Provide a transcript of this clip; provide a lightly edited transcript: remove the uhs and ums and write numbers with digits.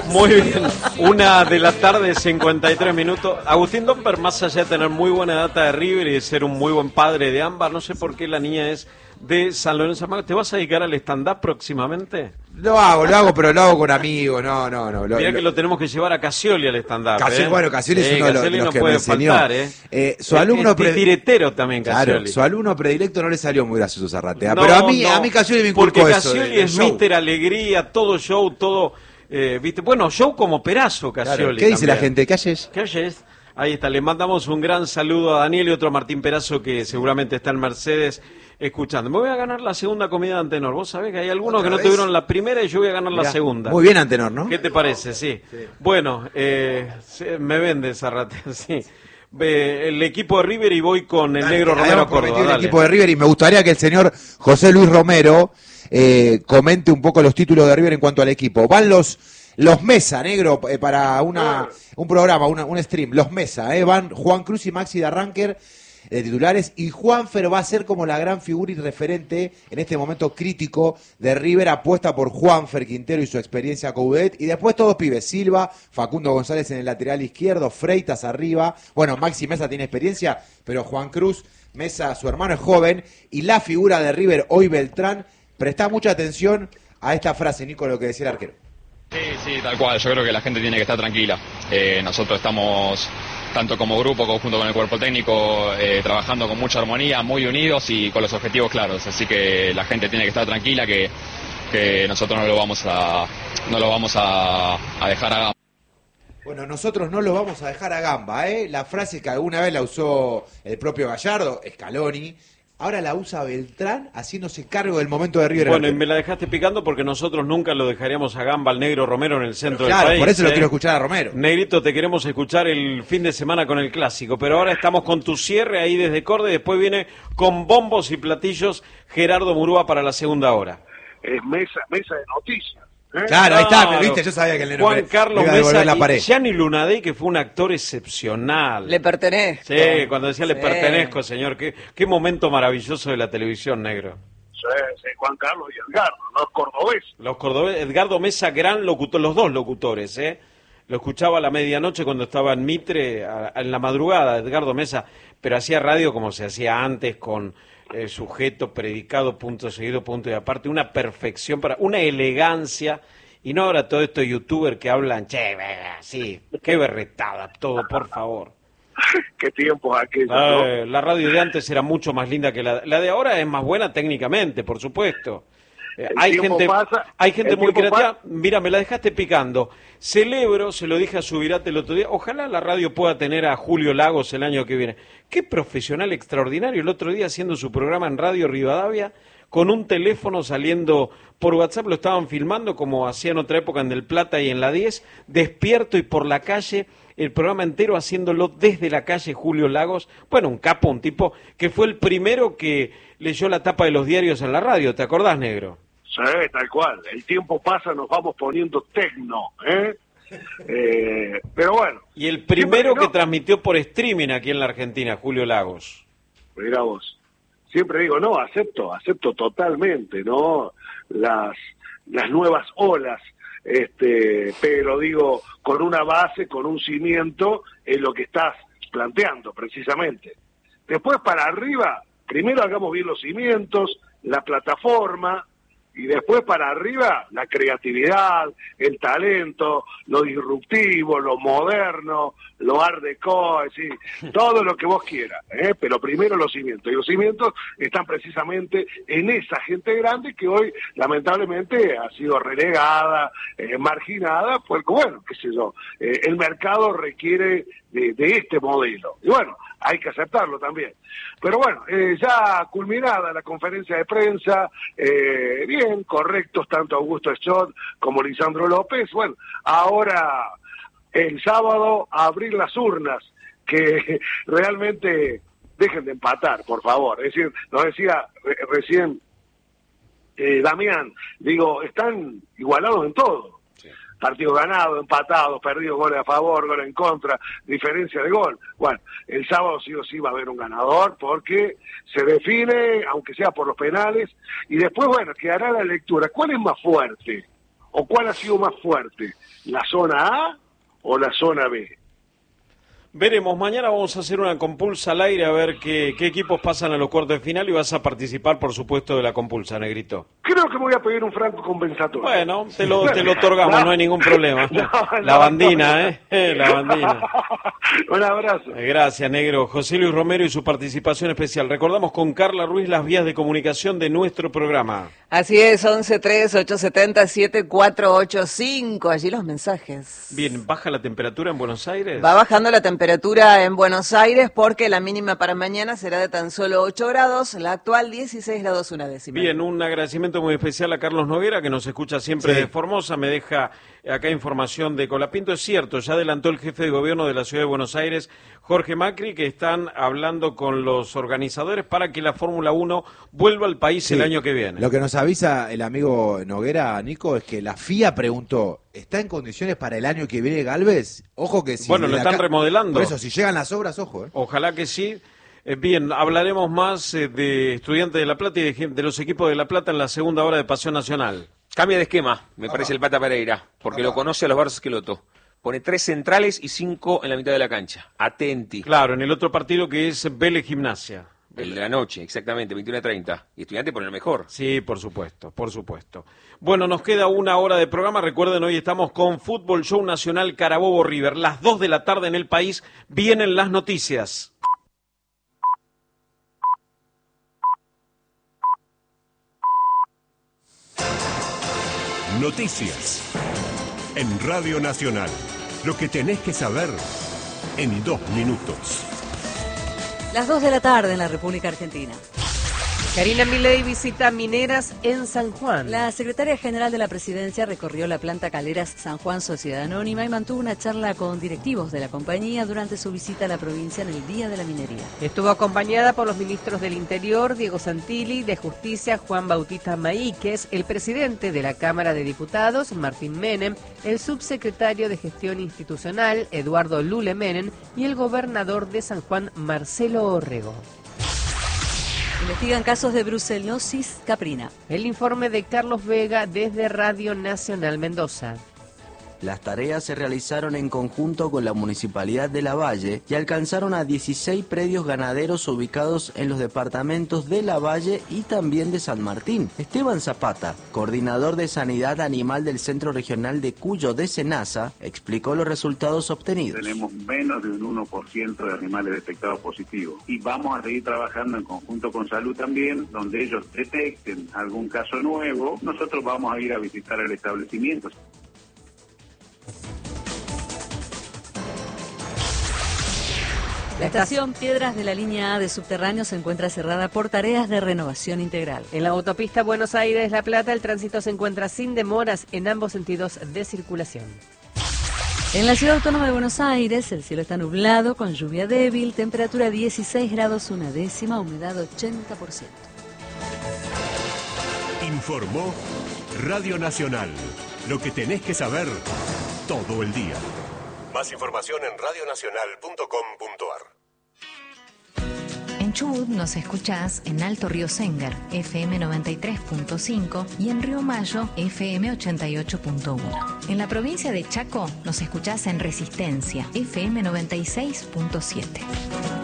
Muy bien, 1:53 p.m. Agustín Domper, más allá de tener muy buena data de River y de ser un muy buen padre de Ámbar, no sé por qué la niña es de San Lorenzo Almagro. ¿Te vas a dedicar al stand-up próximamente? Lo hago, pero lo hago con amigos, no. Mirá que lo tenemos que llevar a Cassioli al stand-up. Bueno, Cassioli es uno de los que me enseñó. Faltar, su alumno tiretero también, Cassioli. Claro, su alumno predilecto no le salió muy gracioso Zarratea, pero a mí Cassioli me inculcó porque eso. Cassioli es Mister Alegría, todo show, todo... ¿viste? Bueno, show como Perazo, Cassioli. Claro. ¿Qué dice la gente? ¿Calles? Ahí está, le mandamos un gran saludo a Daniel y otro a Martín Perazo que seguramente está en Mercedes escuchando. Me voy a ganar la segunda comida de Antenor. Vos sabés que hay algunos que no tuvieron la primera y yo voy a ganar la segunda. Muy bien, Antenor, ¿no? ¿Qué te parece? Sí. Bueno, me vende Zarrate, sí. El equipo de River y voy con el negro Romero Córdoba. El equipo de River y me gustaría que el señor José Luis Romero comente un poco los títulos de River en cuanto al equipo. Van los Mesa, negro, para un programa, un stream. Los Mesa, van Juan Cruz y Maxi de Arranquer de titulares, y Juanfer va a ser como la gran figura y referente en este momento crítico de River. Apuesta por Juanfer Quintero y su experiencia Coudet, y después todos pibes: Silva, Facundo González en el lateral izquierdo, Freitas arriba. Bueno, Maxi Mesa tiene experiencia, pero Juan Cruz Mesa, su hermano, es joven, y la figura de River hoy, Beltrán. Presta mucha atención a esta frase, Nico, lo que decía el arquero. Sí, tal cual. Yo creo que la gente tiene que estar tranquila. Nosotros estamos, tanto como grupo, junto con el cuerpo técnico, trabajando con mucha armonía, muy unidos y con los objetivos claros. Así que la gente tiene que estar tranquila, que nosotros no lo vamos a dejar a gamba. Bueno, nosotros no lo vamos a dejar a gamba, La frase que alguna vez la usó el propio Gallardo, Scaloni. Ahora la usa Beltrán, haciéndose cargo del momento de River. Bueno, y me la dejaste picando porque nosotros nunca lo dejaríamos a gamba al negro Romero en el centro del país. Claro, por eso lo quiero escuchar a Romero. Negrito, te queremos escuchar el fin de semana con el clásico, pero ahora estamos con tu cierre ahí desde Córdoba, después viene con bombos y platillos Gerardo Murúa para la segunda hora. Es mesa de noticias. Claro, ahí está, ¿viste? Yo sabía que el neno Juan Carlos iba a Mesa la pared. Y Gianni Lunadei, que fue un actor excepcional. Le pertenezco. Sí, cuando decía le pertenezco, señor. Qué momento maravilloso de la televisión, negro. Sí, Juan Carlos y Edgardo, los cordobeses. Los cordobeses, Edgardo Mesa, gran locutor, los dos locutores, Lo escuchaba a la medianoche cuando estaba en Mitre, en la madrugada, Edgardo Mesa, pero hacía radio como se hacía antes, con sujeto, predicado, punto seguido, punto y aparte, una perfección, una elegancia, y no ahora todo esto youtuber que hablan, sí, qué berretada, todo, por favor. Qué tiempos aquellos, ¿no? La radio de antes era mucho más linda que la de ahora, es más buena técnicamente, por supuesto. Hay gente muy creativa. Mira, me la dejaste picando. Celebro, se lo dije a Subirate el otro día, ojalá la radio pueda tener a Julio Lagos el año que viene. Qué profesional extraordinario, el otro día haciendo su programa en Radio Rivadavia, con un teléfono saliendo por WhatsApp, lo estaban filmando como hacía en otra época en Del Plata y en la 10, despierto y por la calle, el programa entero haciéndolo desde la calle Julio Lagos. Bueno, un capo, un tipo que fue el primero que leyó la tapa de los diarios en la radio, ¿te acordás, negro? Sí, tal cual. El tiempo pasa, nos vamos poniendo tecno, pero bueno. Y el primero que transmitió por streaming aquí en la Argentina, Julio Lagos. Mirá vos. Siempre digo, no, acepto totalmente, ¿no? Las nuevas olas, pero digo, con una base, con un cimiento, en lo que estás planteando, precisamente. Después, para arriba, primero hagamos bien los cimientos, la plataforma, y después para arriba, la creatividad, el talento, lo disruptivo, lo moderno, lo art déco, es decir, todo lo que vos quieras, pero primero los cimientos. Y los cimientos están precisamente en esa gente grande que hoy, lamentablemente, ha sido relegada, marginada, porque, bueno, qué sé yo, el mercado requiere de este modelo. Y bueno, hay que aceptarlo también. Pero bueno, ya culminada la conferencia de prensa, bien, correctos tanto Augusto Schott como Lisandro López. Bueno, ahora el sábado a abrir las urnas, que realmente dejen de empatar, por favor. Es decir, nos decía recién Damián, digo, están igualados en todo. Partidos ganados, empatados, perdidos, goles a favor, goles en contra, diferencia de gol. Bueno, el sábado sí o sí va a haber un ganador porque se define, aunque sea por los penales, y después, bueno, quedará la lectura. ¿Cuál es más fuerte? ¿O cuál ha sido más fuerte? ¿La zona A o la zona B? Veremos, mañana vamos a hacer una compulsa al aire a ver qué equipos pasan a los cuartos de final y vas a participar, por supuesto, de la compulsa, Negrito. Creo que me voy a pedir un franco compensatorio. Bueno, te lo otorgamos, no hay ningún problema. La bandina, la bandina. Un abrazo. Gracias, Negro. José Luis Romero y su participación especial. Recordamos con Carla Ruiz las vías de comunicación de nuestro programa. Así es, 11-3-870-7485. Allí los mensajes. Bien, ¿baja la temperatura en Buenos Aires? Va bajando la temperatura en Buenos Aires porque la mínima para mañana será de tan solo 8 grados, la actual 16 grados 1/10. Bien, un agradecimiento muy especial a Carlos Noguera, que nos escucha siempre de Formosa. Me deja acá información de Colapinto. Es cierto, ya adelantó el jefe de gobierno de la Ciudad de Buenos Aires, Jorge Macri, que están hablando con los organizadores para que la Fórmula 1 vuelva al país el año que viene. Lo que nos avisa el amigo Noguera, Nico, es que la FIA preguntó, ¿está en condiciones para el año que viene Gálvez? Ojo que sí. Bueno, lo están remodelando. Por eso, si llegan las obras, ojo. Ojalá que sí. Bien, hablaremos más de Estudiantes de La Plata y de los equipos de La Plata en la segunda hora de Pasión Nacional. Cambia de esquema, me parece el Pata Pereira, porque lo conoce a los Barça Esqueloto. Pone 3 centrales y 5 en la mitad de la cancha. Atenti. Claro, en el otro partido que es Vélez Gimnasia. El de la noche, exactamente, 21:30. Y Estudiante pone el mejor. Sí, por supuesto, por supuesto. Bueno, nos queda una hora de programa. Recuerden, hoy estamos con Fútbol Show Nacional Carabobo River. Las 2 de la tarde en el país vienen las noticias. Noticias en Radio Nacional. Lo que tenés que saber en 2 minutos. Las 2 de la tarde en la República Argentina. Karina Milei visita mineras en San Juan. La secretaria general de la Presidencia recorrió la planta Caleras San Juan Sociedad Anónima y mantuvo una charla con directivos de la compañía durante su visita a la provincia en el Día de la Minería. Estuvo acompañada por los ministros del Interior, Diego Santilli, de Justicia, Juan Bautista Maíquez, el presidente de la Cámara de Diputados, Martín Menem, el subsecretario de Gestión Institucional, Eduardo Lule Menem, y el gobernador de San Juan, Marcelo Orrego. Investigan casos de brucelosis caprina. El informe de Carlos Vega desde Radio Nacional Mendoza. Las tareas se realizaron en conjunto con la Municipalidad de Lavalle y alcanzaron a 16 predios ganaderos ubicados en los departamentos de Lavalle y también de San Martín. Esteban Zapata, coordinador de Sanidad Animal del Centro Regional de Cuyo de Senasa, explicó los resultados obtenidos. Tenemos menos de un 1% de animales detectados positivos y vamos a seguir trabajando en conjunto con Salud también, donde ellos detecten algún caso nuevo, nosotros vamos a ir a visitar el establecimiento. La estación Piedras de la línea A de subterráneo se encuentra cerrada por tareas de renovación integral. En la autopista Buenos Aires-La Plata el tránsito se encuentra sin demoras en ambos sentidos de circulación. En la Ciudad Autónoma de Buenos Aires el cielo está nublado con lluvia débil, temperatura 16 grados 1/10, humedad 80%. Informó Radio Nacional. Lo que tenés que saber todo el día. Más información en radionacional.com.ar. En Chubut nos escuchás en Alto Río Sengar, FM 93.5 y en Río Mayo, FM 88.1. En la provincia de Chaco nos escuchás en Resistencia, FM 96.7.